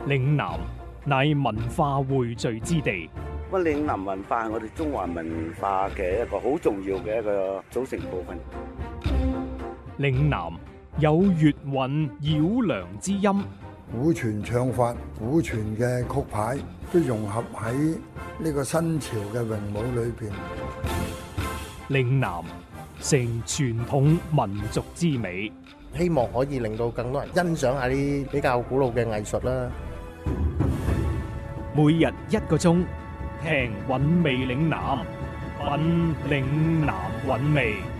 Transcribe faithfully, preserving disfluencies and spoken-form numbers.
嶺南乃文化匯聚之地。 咁嶺南文化係我哋中華文化嘅一個好重要嘅一個組成部分。 嶺南有粵韻繞梁之音， 古傳唱法、古傳嘅曲牌都融合喺呢個新潮嘅詠舞裏邊。 嶺南成傳統民族之美， 希望可以令到更多人欣賞下啲比較古老嘅藝術啦。 每日一個鐘，聽韻味嶺南，品嶺南韻味。